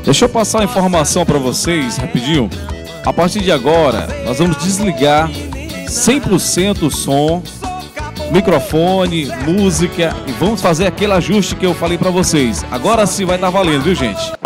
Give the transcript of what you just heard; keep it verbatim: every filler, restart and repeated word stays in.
Deixa eu passar a informação para vocês rapidinho. A partir de agora, nós vamos desligar cem por cento o som, microfone, música e vamos fazer aquele ajuste que eu falei para vocês. Agora sim vai estar valendo, viu, gente?